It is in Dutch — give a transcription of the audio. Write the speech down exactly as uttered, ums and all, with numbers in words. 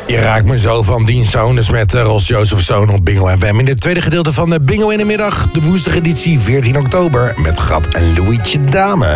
Je raakt me zo van Dean Sones met uh, Ross Joseph Zoon op Bingo F M. In het tweede gedeelte van de Bingo in de middag, de woensdageditie veertien oktober met Gat en Louietje Dame.